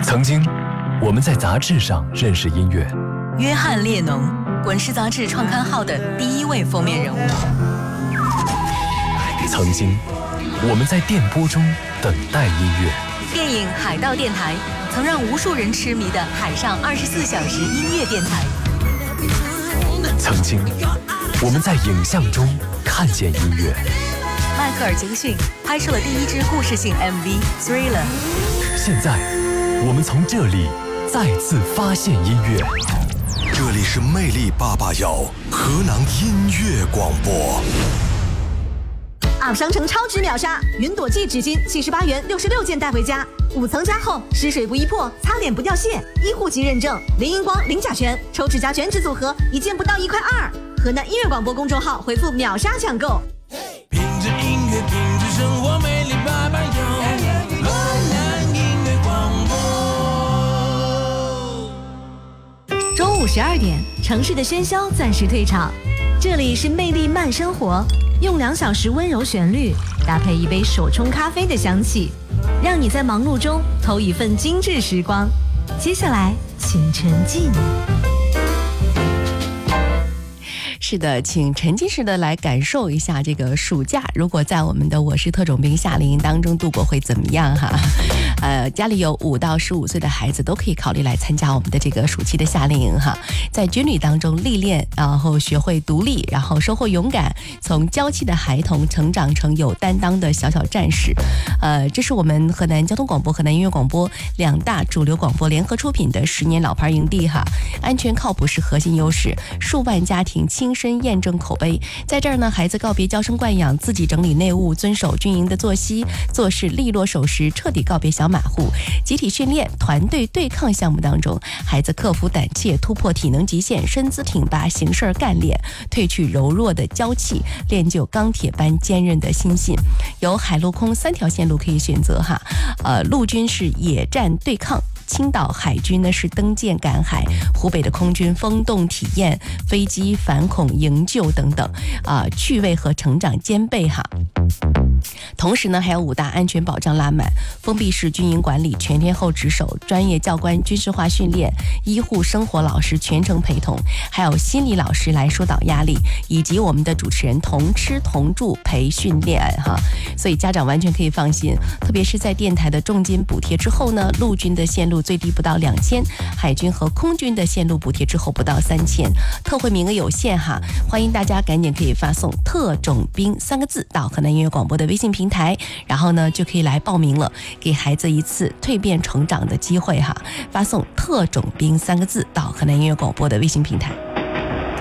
曾经，我们在杂志上认识音乐。 约翰列侬，滚石杂志创刊号的第1位封面人物。 曾经，我们在电波中等待音乐。 电影《海盗电台》曾让无数人痴迷的海上24小时音乐电台。 曾经，我们在影像中看见音乐。 迈克尔·杰克逊拍摄了第1支故事性 MV《Thriller》。 现在，我们从这里再次发现音乐。 这里是魅力881河南音乐广播。 2商城超值秒杀，云朵记纸巾78元66件带回家，5层加厚，湿水不易破，擦脸不掉屑，医护级认证，零荧光零甲醛，抽指甲全脂组合1件不到1块2。河南音乐广播公众号回复秒杀抢购。 品质音乐，品质生活，魅力881河南音乐广播。 中午12点，城市的喧嚣暂时退场，这里是魅力慢生活，用2小时温柔旋律搭配一杯手冲咖啡的香气，让你在忙碌中偷一份精致时光。接下来，请沉浸。 是的，请沉浸式的来感受一下这个暑假，如果在我们的我是特种兵夏令营当中度过会怎么样哈？家里有5到15岁的孩子都可以考虑来参加我们的这个暑期的夏令营哈，在军旅当中历练，然后学会独立，然后收获勇敢，从娇气的孩童成长成有担当的小小战士。这是我们河南交通广播、河南音乐广播2大主流广播联合出品的10年老牌营地哈，安全靠谱是核心优势，数万家庭亲身验证口碑。在这儿呢，孩子告别娇生惯养，自己整理内务，遵守军营的作息，做事利落守时，彻底告别小马虎。集体训练、团队对抗项目当中，孩子克服胆怯，突破体能极限，身姿挺拔，行事干练，褪去柔弱的娇气，练就钢铁般坚韧的心性。有海陆空3条线路可以选择哈，陆军是野战对抗，青岛海军呢是登舰赶海，湖北的空军风洞体验，飞机反恐营救等等，趣味和成长兼备哈。同时呢，还有5大安全保障拉满，封闭式军营管理，全天候值守，专业教官军事化训练，医护生活老师全程陪同，还有心理老师来疏导压力，以及我们的主持人同吃同住陪训练哈。所以家长完全可以放心，特别是在电台的重金补贴之后呢，陆军的线路最低不到2000，海军和空军的线路补贴之后不到3000，特惠名额有限哈，欢迎大家赶紧可以发送特种兵3个字到河南音乐广播的微信平台，然后呢就可以来报名了，给孩子一次蜕变成长的机会哈，发送特种兵3个字到河南音乐广播的微信平台。